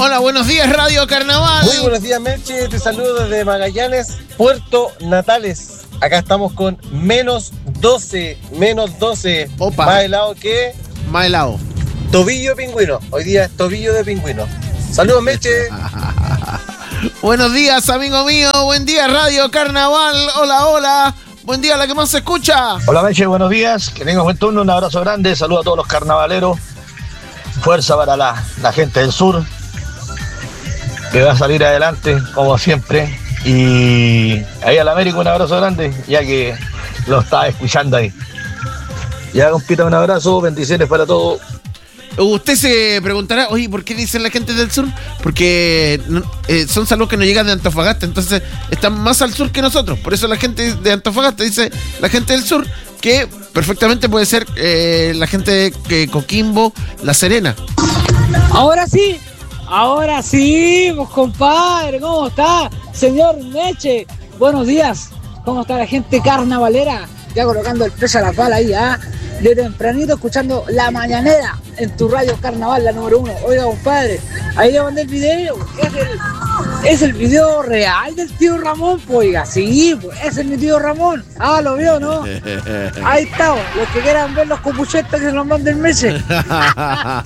Hola, buenos días, Radio Carnaval. Muy buenos días, Melche. Te saludo desde Magallanes, Puerto Natales. Acá estamos con menos 12. Opa. Más helado que Más helado. tobillo pingüino. Hoy día es tobillo de pingüino. Saludos, Melche. Buenos días, amigo mío. Buen día, Radio Carnaval. Hola, hola. Buen día, la que más se escucha. Hola, Meche, buenos días. Que tengas buen turno. Un abrazo grande. Saludos a todos los carnavaleros. Fuerza para la gente del sur, que va a salir adelante, como siempre. Y ahí al América un abrazo grande, ya que lo está escuchando ahí. Ya, compita, un abrazo. Bendiciones para todos. Usted se preguntará, oye, ¿por qué dicen la gente del sur? Porque son saludos que nos llegan de Antofagasta, entonces están más al sur que nosotros. Por eso la gente de Antofagasta dice la gente del sur, que perfectamente puede ser la gente de Coquimbo, La Serena. Ahora sí, pues compadre, ¿cómo está? Señor Meche, buenos días. ¿Cómo está la gente carnavalera? Ya colocando el peso a la pala ahí, ¿ah? De tempranito escuchando La Mañanera en tu radio Carnaval, la número 1. Oiga, compadre, ahí le mandé el video. Es el video real del tío Ramón, pues, oiga. Sí, pues, ese es mi tío Ramón. Ah, lo vio, ¿no? Ahí está, los que quieran ver los copuchetas que se los manden meses.